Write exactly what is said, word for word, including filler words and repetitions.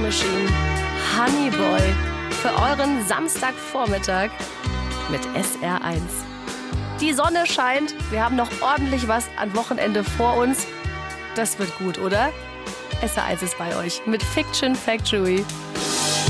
Song Machine. Honeyboy. Für euren Samstagvormittag mit S R eins. Die Sonne scheint. Wir haben noch ordentlich was an Wochenende vor uns. Das wird gut, oder? S R eins ist bei euch mit Fiction Factory.